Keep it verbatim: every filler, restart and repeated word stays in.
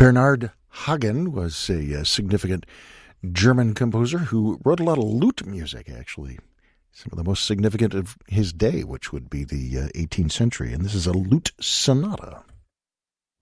Bernhard Hagen was a, a significant German composer who wrote a lot of lute music, actually. Some of the most significant of his day, which would be the uh, eighteenth century. And this is a lute sonata.